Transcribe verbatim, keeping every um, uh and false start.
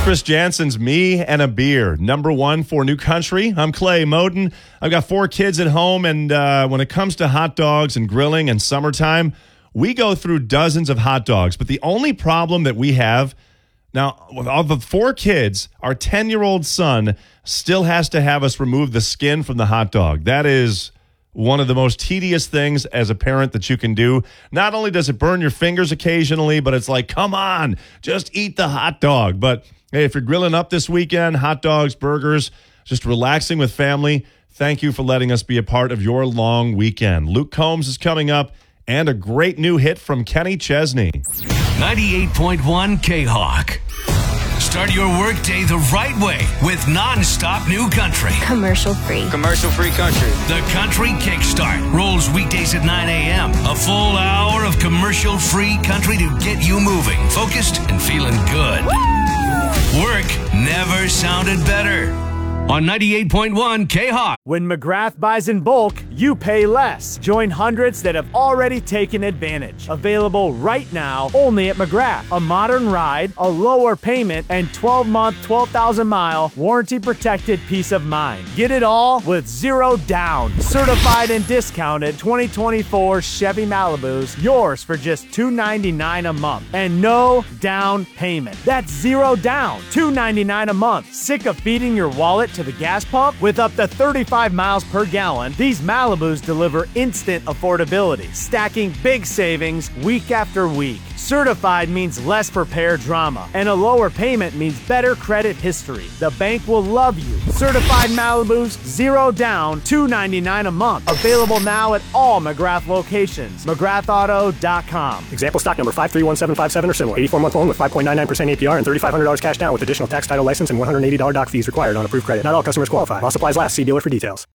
Chris Jansen's Me and a Beer, number one for New Country. I'm Clay Moden. I've got four kids at home, and uh, when it comes to hot dogs and grilling and summertime, we go through dozens of hot dogs. But the only problem that we have now, of the four kids, our ten-year-old son still has to have us remove the skin from the hot dog. That is one of the most tedious things as a parent that you can do. Not only does it burn your fingers occasionally, but it's like, come on, just eat the hot dog. But hey, if you're grilling up this weekend, hot dogs, burgers, just relaxing with family, thank you for letting us be a part of your long weekend. Luke Combs is coming up, and a great new hit from Kenny Chesney. ninety-eight point one K-Hawk. Start your workday the right way with non-stop New Country. Commercial free. Commercial free country. The Country Kickstart rolls weekdays at nine a.m. A full hour of commercial free country to get you moving, focused, and feeling good. Woo! Work never sounded better. On ninety-eight point one K-Hawk. When McGrath buys in bulk, you pay less. Join hundreds that have already taken advantage. Available right now only at McGrath. A modern ride, a lower payment, and twelve-month, twelve thousand mile warranty-protected peace of mind. Get it all with zero down. Certified and discounted twenty twenty-four Chevy Malibus, yours for just two hundred ninety-nine dollars a month. And no down payment. That's zero down, two hundred ninety-nine dollars a month. Sick of feeding your wallet to the gas pump? With up to thirty-five miles per gallon, these Malibus deliver instant affordability, stacking big savings week after week. Certified means less prepared drama, and a lower payment means better credit history. The bank will love you. Certified Malibus, zero down, two hundred ninety-nine dollars a month. Available now at all McGrath locations. McGrath Auto dot com. Example stock number five three one seven five seven or similar. eighty-four month loan with five point nine nine percent A P R and thirty-five hundred dollars cash down with additional tax, title, license, and one hundred eighty dollars doc fees required on approved credit. Not all customers qualify. While supplies last, see dealer for details.